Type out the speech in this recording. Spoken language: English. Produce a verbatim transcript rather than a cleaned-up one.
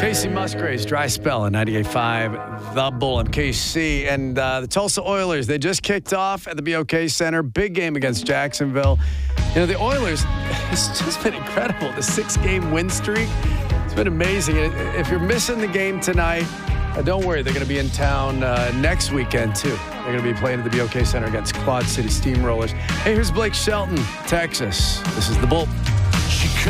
Casey Musgraves, dry spell in ninety-eight point five, The Bull and K C. And uh, the Tulsa Oilers, they just kicked off at the B O K Center. Big game against Jacksonville. You know, the Oilers, it's just been incredible. The six-game win streak, it's been amazing. And if you're missing the game tonight, uh, don't worry. They're going to be in town uh, next weekend, too. They're going to be playing at the B O K Center against Quad City Steamrollers. Hey, here's Blake Shelton, Texas. This is The Bull.